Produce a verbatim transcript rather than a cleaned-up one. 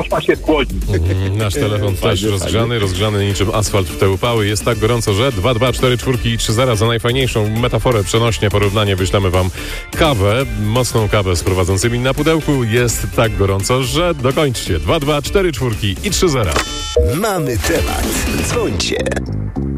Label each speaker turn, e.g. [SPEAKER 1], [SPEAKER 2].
[SPEAKER 1] Można się chłodzić.
[SPEAKER 2] Mm, Nasz telefon też
[SPEAKER 3] Fajnie,
[SPEAKER 2] rozgrzany, rozgrzany niczym asfalt w te upały. Jest tak gorąco, że dwa dwa cztery czwórki i trzy zera za najfajniejszą metaforę, przenośnie, porównanie wyślemy wam kawę, mocną kawę z prowadzącymi na pudełku. Jest tak gorąco, że dokończcie. dwa dwa cztery czwórki i trzy zera.
[SPEAKER 4] Mamy temat. Dzwońcie.